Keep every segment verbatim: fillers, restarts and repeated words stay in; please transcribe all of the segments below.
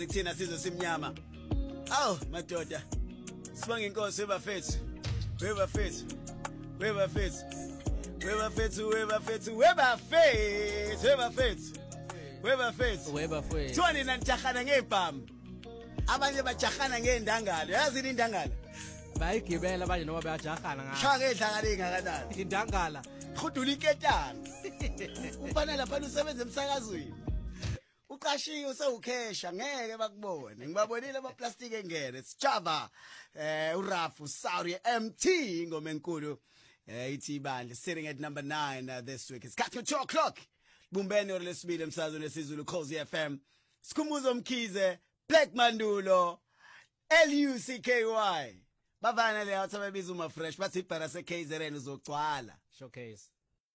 Kuthina sizwe simnyama. Aw madoda. Sibonga inkosi webafethu. Webafethu. Webafethu. Webafethu webafethu webafethu webafethu. Webafethu. Webafethu. Thoni nanjahana ngebhamu. Abanye bajahana ngendangalo. Yazi indangalo. Bayigibela abanye noma bayajahana ngayo. Shaka edlangala engakanani. Indangala. Khudula iketanga. Ufana lapha usebenza emsakazweni. Uqashiwe usewukhesha ngeke bakubone. Ngibabonile ama plastic engene. Sijava eh uRafu Saudi M T ingoma enkulu. Eh ithi bandle sitting at number nine uh, this week. It's got two o'clock. Bumbeni olesibili emsazweni esiZulu Khosi F M. Sikhumuzo Mkhize, Black Mandulo, L U C K Y. Bavana le athi babiza uma fresh bathi ibhara se K Z N uzogcwala. Showcase.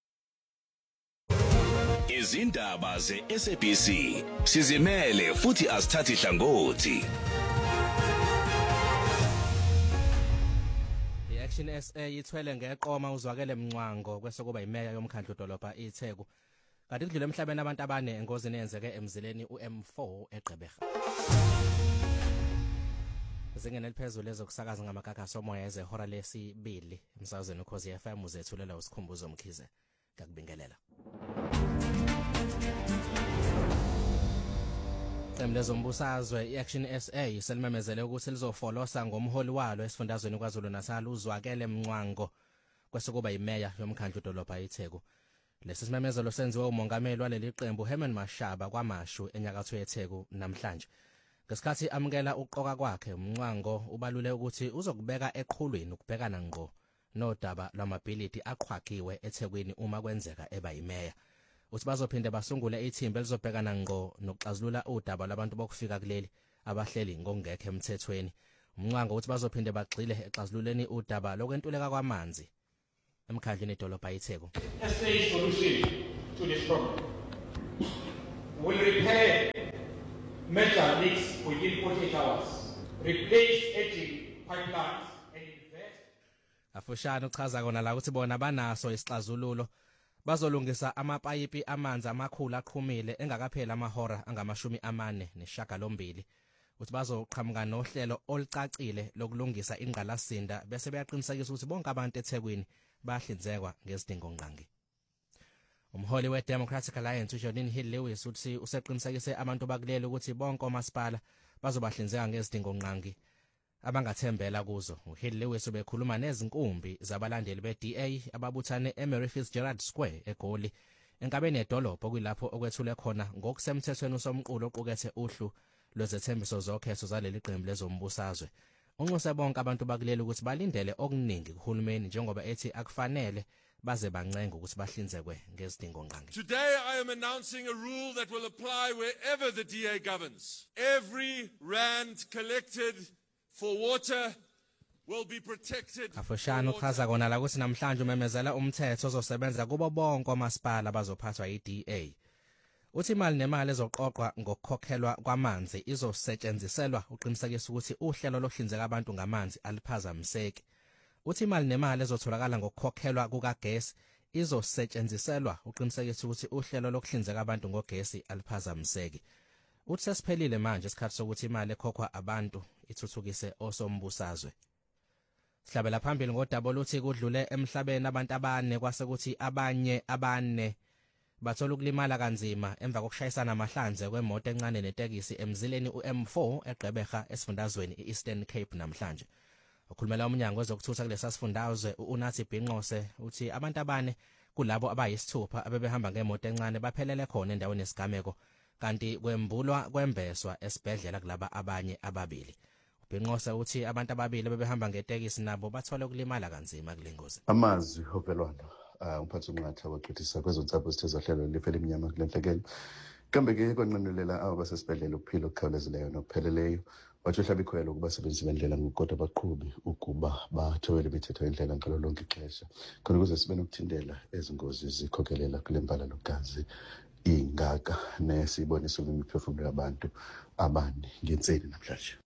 Izindaba ze-S A B C sizimele futhi asithathi hlangothi. I-Action S A ithwele ngeqoma uzwakele Mncwango kwese kuba imeya yomkhandlu dolobha iTheku. Kanti kudlule emhlabeni abantu abane engozini eyenzeke emzileni u M four eGqeberha. Zingene liphezulu ezokusakaza ngamagagasi omoya ezehora lesibili emsazweni uKhosi F M uzethulela usikhumbuzo Mkhize. Ngakubingelela. Emlezo mbusazwe i-Action S A selimemezele ukuthi lizofolosa ngomholi walo esifundazweni kwaZulu Natal uzwakele Mncwango kwese kuba imeya yomkhandlu dolobha iTheku. Lesi simemezelo senziwe umongameli waleli qembu Herman Mashaba kwaMashu enyakatho yeTheku namhlanje. Ngesikhathi amukela uqoka kwakhe Mncwango ubalule ukuthi uzokubeka eqhulwini ukubhekana ngqo nodaba lwamabhilidi aqhwakiwe eThekwini uma kwenzeka eba imeya. Uthi bazophinde basungule ithimba elizobhekana ngqo nokuxazulula udaba labantu bokufika kuleli abahleli ngokungekho emthethweni. Mncwango uthi bazophinde bagxile exazululeni udaba lokwentuleka kwamanzi emkhandleni edolobha iTheku. S A solution to this problem will repair major leaks within forty-eight hours, replace aging pipelines and invest. Afushana uchaza kona la ukuthi bona banaso isixazululo. Bazolungisa amapayipi amanzi amakhulu aqhumile engakaphela amahora angamashumi amane neshagalombili. Uthi bazoqhamuka nohlelo olucacile lokulungisa ingqalasinda bese beyaqinisekisa ukuthi bonke abantu eThekwini bahlinzekwa ngezidingo ngqangi. Umholi weDemocratic Alliance uJordan Hill Lewis uthi useqinisekise abantu bakuleli ukuthi bonke omasipala bazobahlinzeka ngezidingo ngqangi abangathembela kuzo. uHill Lewis ubekhuluma nezinkumbi zabalandeli beD A ababuthane eMary Fitzgerald Square eGoli enkabeni yedolobha kuyilapho okwethule khona ngokusemthethweni usomqulo oqukethe uhlu lwezethembiso zokhetho zaleli qembu lezombusazwe. Unxuse bonke abantu bakuleli ukuthi balindele okuningi kuhulumeni njengoba ethi akufanele baze bancenga ukuthi bahlinzekwe ngezidingo ngqangi. Today I am announcing a rule that will apply wherever the D A governs. Every rand collected for water will be protected. Afushana uchaza kona la ukuthi namhlanje umemezela umthetho ozosebenza kubo bonke omasipala bazophathwa yi-D A. Uthi imali nemali ezoqoqwa ngokukhokhelwa kwamanzi izosetshenziselwa uqinisekisa ukuthi uhlelo lohlinzeka abantu ngamanzi aliphazamiseki. Uthi imali nemali ezotholakala ngokukhokhelwa kukagesi izosetshenziselwa uqinisekisa ukuthi uhlelo lokuhlinzeka abantu ngogesi aliphazamiseki. Uthi sesiphelile manje isikhathi sokuthi imali ekhokhwa abantu ithuthukise osombusazwe. Sihlabela phambili ngodaba oluthi kudlule emhlabeni abantu abane kwasekuthi abanye abane bathola ukulimala kanzima emva kokushayisana amahlanze kwemoto encane netekisi emzileni u M four eGqeberha esifundazweni iEastern Cape namhlanje. Ukhulumela umnyango wezokuthutha kulesa sifundazwe uNathi Bhinqose uthi abantu abane kulabo abayisithupha abebehamba ngemoto encane baphelele khona endaweni yesigameko kanti kwembulwa kwembeswa esibhedlela kulaba abanye ababili. Bhinqose uthi abantu ababili bebehamba ngetekisi nabo bathole ukulimala kanzima kulengozi. Amazwi hopelwana umphathi umnqatha waqhithisa kwezotsapho sithe zahlelo lifele iminyama kulenhlekelo. Kambe ke kwanqanulela aba basesibhedlela ukuphila okukhawulezileyo nokupheleleyo wathi uhlaba ikhwelo kubasebenzisi bendlela ngokukodwa abaqhubi ukuba bathobele imithetho yendlela ngalo lonke ixesha khona ukuze sibe nokuthindela ezingozi zikhokhelela kule mbala logazi ingaka nesiboniso ngemiphefumulo yabantu abane ngenseni namhlanje.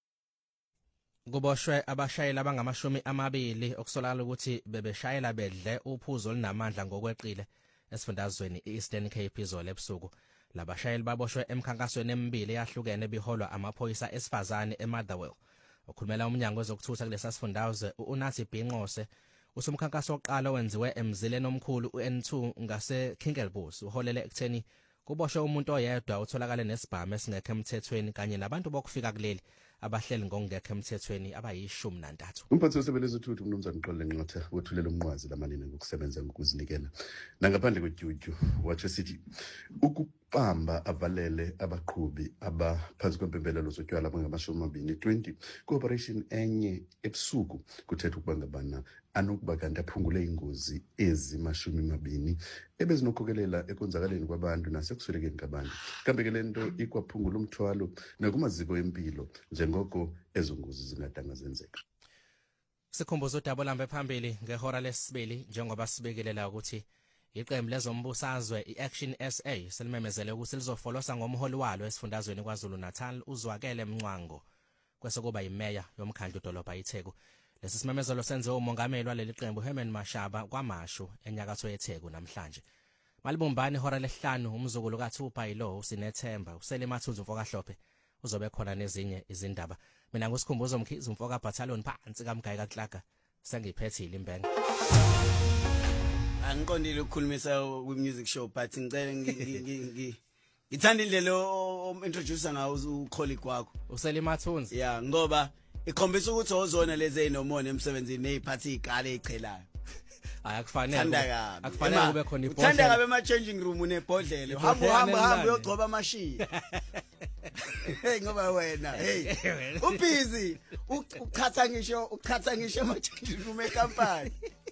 Kuboshwe abashayeli abangamashumi amabili okusolakala ukuthi bebeshayela bedle uphuzo olunamandla ngokweqile esifundazweni iEastern Cape izolo ebusuku labashayeli baboshwe emkhankasweni emibili eyahlukene biholwa amaphoyisa esifazane eMotherwell. Okhulumela umnyango wezokuthutha kulesa sifundazwe uNathi Bhinqose usumkhankaso oqala wenziwe emzileni omkhulu uN two ngase Kingelbus uholele ekutheni kuboshwe umuntu oyedwa utholakala nesibhamu esingekho emthethweni kanye nabantu bokufika kuleli abahleli ngokungekho emthethweni abayishumi nantathu. Umphathi wesebele zothutha uMnumzane Xolile Nqatha wethulela umnqwazi lamanini ngokusebenza ngokuzinikela. Nangaphandle kwedyudyu wathi sithi ukubamba avalele abaqhubi abaphansi kwempembelelo zotywala abangamashumi amabini twenty cooperation enye ebusuku kuthetha ukuba ngabana anokuba kanti aphungule ingozi ezimashumi amabini ebezinokhokelela ekonzakaleni kwabantu nasekuswelekeni kwabantu. Kambe ke lento ikwaphungula umthwalo nakumaziko empilo njengoko ezo ngozi zingadanga zenzeka. Sikhumbuza udaba lambe phambili ngehora lesibili njengoba sibekelela ukuthi iqembu lezombusazwe iAction S A selimemezele ukuthi lizofolosa ngomholi walo esifundazweni kwaZulu Natal uZwakele Mncwango kwesekuba imeya yomkhandlu dolobha iTheku. Lesi simemezelo senziwe umongameli waleli qembu Herman Mashaba kwaMashu enyakatho yeTheku namhlanje. Malibumbani ihora lesihlanu umzukulu kaThupha yilo usinethemba usele Mathunzi Mfokahlophe uzobe khona nezinye izindaba. Mina ngusikhumbuzo Mkhizi Mfoka Battalion phansi kaMgayi kaXlaga sengiphethile imbenga. Angiqondile ukukhulumisa kwi-music show but ngicela ngi ngithanda indlela o-introducer ngawo ucolleague wakho usele Mathunzi. Yeah, ngoba ikhombisa ukuthi ozona lezi ezinomona emsebenzini neziphathi igale ezichelayo. Hayi akufanele akufanele kube khona ibhodlela. Uthanda kabe ema changing room unebhodlela. Hamba hamba hamba uyogcoba amashiya. Hey ngoba wena hey ubhizi uchatha ngisho uchatha ngisho ema changing room ecompany.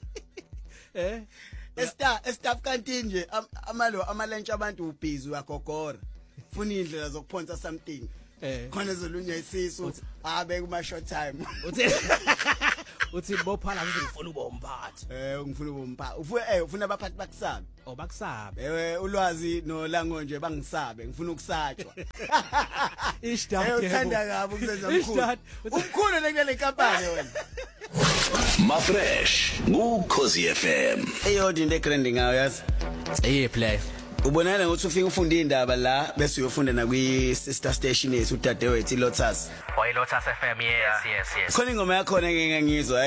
Eh Esta staff kanti nje amalo amalunch abantu ubhizi uyagogora. Funa indlela zokuphonsa something. Eh khona zolunya isisu abe kuma short time. Uthi uthi bophala ukuthi ngifuna ube umphathi. Eh ngifuna ube umphathi. Ufuna eh ufuna abaphathi bakusabe. Oh bakusabe. Eh ulwazi nolango nje bangisabe ngifuna ukusatshwa. Ishtad. Eh uthanda kabi ukuzenza umkhulu. Umkhulu lekule kampani wena. Mafresh ngukhosi F M. Eyodi into egrandi ngayo yazi. Eye play. Ubonana ukuthi ufika ufunda indaba la bese uyofunda na kwi sister station yethu udadewethu iLotus. Oyilotus F M yes yes yes. Khona ingoma yakho ngeke ngizwa